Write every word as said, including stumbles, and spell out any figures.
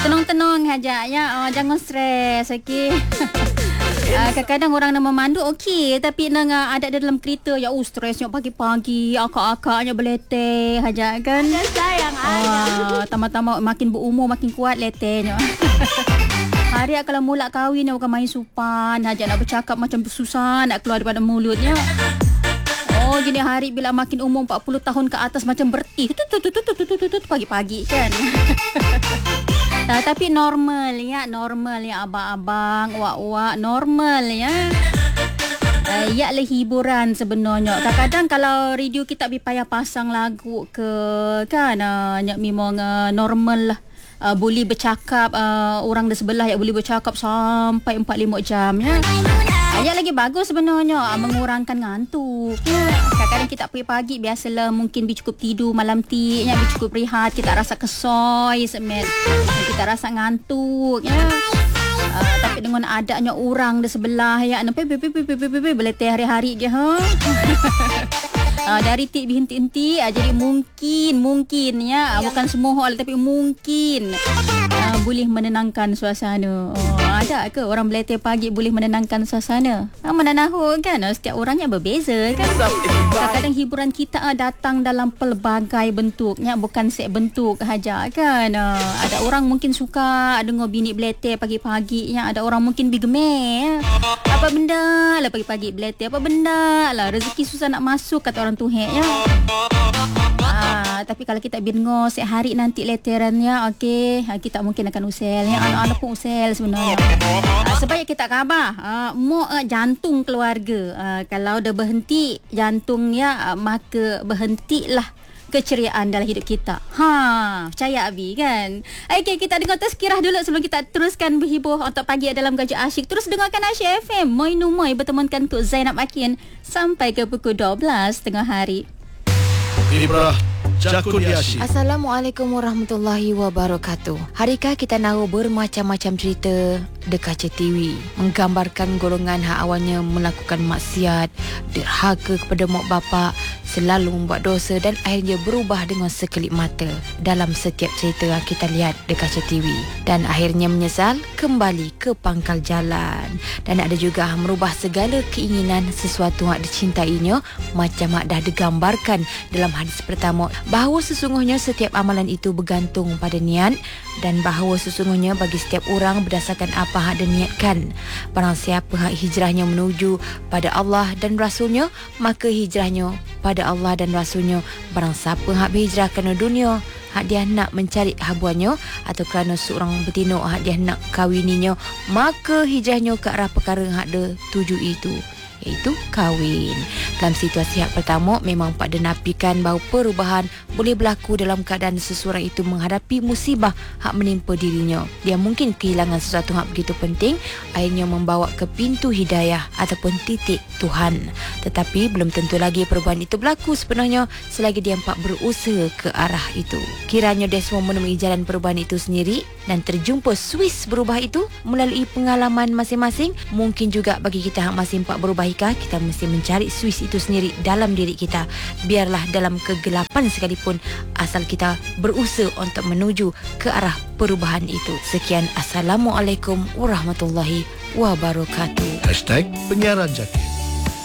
Tenang-tenang aja ya. Oh, jangan stres, okey. Uh, kadang-kadang orang nak memandu okey, tapi nak uh, ada dalam kereta ya, oh stresnya pagi-pagi, akak-akaknya beleteh aja kan. Sayang uh, Tambah-tambah makin berumur makin kuat letehnya. Hari kalau mula kahwin bukan main supan, aja nak bercakap macam susah nak keluar daripada mulutnya. Oh, gini hari bila makin umur empat puluh tahun ke atas macam bertih pagi-pagi kan. Uh, tapi normal ya, normal ya abang-abang, wak-wak, normal ya. Uh, ya lah hiburan sebenarnya. Kadang-kadang kalau radio kita payah pasang lagu ke kan, uh, memang uh, normal lah. Uh, boleh bercakap, uh, orang di sebelah ya boleh bercakap sampai empat lima jam ya. Ayat lagi bagus sebenarnya, mengurangkan ngantuk. Kadang-kadang kita pagi-pagi biasalah mungkin bi cukup tidur malam ti, nya bi cukup rehat, kita rasa kesoy semet. Kita rasa ngantuk ya. Uh, tapi dengan adanya orang di sebelah ya, nampai beletih hari-hari je ha. Uh, dari tik berhenti-henti uh, jadi mungkin mungkin ya, uh, bukan semua hal tapi mungkin uh, boleh menenangkan suasana. Oh, ada ke orang beletih pagi boleh menenangkan suasana? Uh, mana nahu kan, uh, setiap orangnya berbeza kan. Kadang-kadang hiburan kita uh, datang dalam pelbagai bentuknya, bukan set bentuk saja kan. Uh, ada orang mungkin suka dengar bini beletih pagi-pagi ya, ada orang mungkin bigemeh. Apa benda lah pagi-pagi beletih, apa benda lah, rezeki susah nak masuk kata orang Tuhan ya. Ah, tapi kalau kita bingung setiap hari nanti leterannya, okey, kita mungkin akan usel ya, anak-anak pun usel sebenarnya. Ah, supaya kita khabar, ah, mau uh, jantung keluarga. Ah, kalau dah berhenti jantungnya, ah, maka berhentilah keceriaan dalam hidup kita. Ha, percaya Abi kan? Okey, kita dengar tazkirah dulu sebelum kita teruskan berhibur untuk pagi dalam Gajah Asyik. Terus dengarkan Asyik F M. Moi Numoi bertemankan Kak Zainab Akin sampai ke pukul dua belas tengah hari. Ibrah Jakun Asyik. Assalamualaikum warahmatullahi wabarakatuh. Harikah kita nak bermacam-macam cerita dekat T V, menggambarkan golongan hak awalnya melakukan maksiat, derhaka kepada mak bapak, selalu membuat dosa dan akhirnya berubah dengan sekelip mata dalam setiap cerita yang kita lihat dekat T V, dan akhirnya menyesal kembali ke pangkal jalan. Dan ada juga merubah segala keinginan sesuatu yang dicintainya, macam yang dah digambarkan dalam hadis pertama, bahawa sesungguhnya setiap amalan itu bergantung pada niat, dan bahawa sesungguhnya bagi setiap orang berdasarkan apa yang dia niatkan. Barang siapa hak hijrahnya menuju pada Allah dan Rasulnya, maka hijrahnya pada Allah dan Rasulnya. Barang siapa hak berhijrah kerana dunia, hak dia nak mencari habuannya, atau kerana seorang betina hak dia nak kawininya, maka hijrahnya ke arah perkara hak dia tuju itu, iaitu kahwin. Dalam situasi hak pertama, memang Pak dia nafikan bahawa perubahan boleh berlaku dalam keadaan seseorang itu menghadapi musibah hak menimpa dirinya. Dia mungkin kehilangan sesuatu hak begitu penting, akhirnya membawa ke pintu hidayah ataupun titik Tuhan. Tetapi belum tentu lagi perubahan itu berlaku sebenarnya selagi dia empat berusaha ke arah itu. Kiranya dia semua menemui jalan perubahan itu sendiri dan terjumpa Swiss berubah itu melalui pengalaman masing-masing. Mungkin juga bagi kita hak masih empat berubah hikah, kita mesti mencari Swiss itu sendiri dalam diri kita. Biarlah dalam kegelapan sekalipun, asal kita berusaha untuk menuju ke arah perubahan itu. Sekian, Assalamualaikum warahmatullahi wabarakatuh. Hashtag Penyiaran Jaki.